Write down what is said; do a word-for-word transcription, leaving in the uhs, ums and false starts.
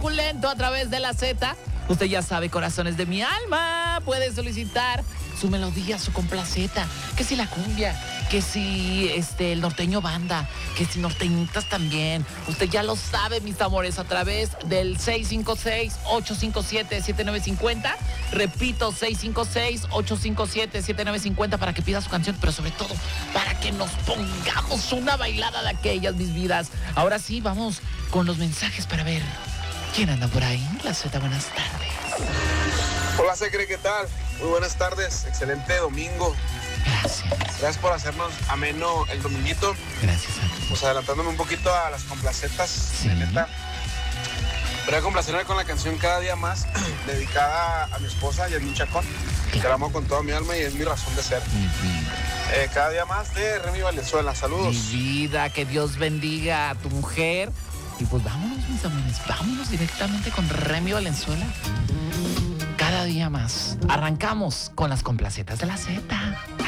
suculento a través de la Z. Usted ya sabe, corazones de mi alma, puede solicitar su melodía, su complaceta, que si la cumbia, que si este, el norteño banda, que si norteñitas también. Usted ya lo sabe, mis amores, a través del seis cinco seis, ocho cinco siete, siete nueve cinco cero. Repito, seis cinco seis, ocho cinco siete, siete nueve cinco cero para que pida su canción, pero sobre todo para que nos pongamos una bailada de aquellas, mis vidas. Ahora sí, vamos con los mensajes para ver quién anda por ahí. La Z, buenas tardes. Hola, Secre, ¿qué tal? Muy buenas tardes, excelente domingo. Gracias. Gracias por hacernos ameno el dominguito. Gracias, Ana. Pues adelantándome un poquito a las complacetas, Sí. de neta. Voy a complacerme con la canción Cada Día Más, dedicada a mi esposa, Yasmín Chacón, que la amo con toda mi alma y es mi razón de ser. Mi vida. Eh, Cada Día Más de Remy Valenzuela, saludos. Mi vida, que Dios bendiga a tu mujer. Y pues vámonos, mis amores, vámonos directamente con Remy Valenzuela. Cada día más. Arrancamos con las complacetas de la Z.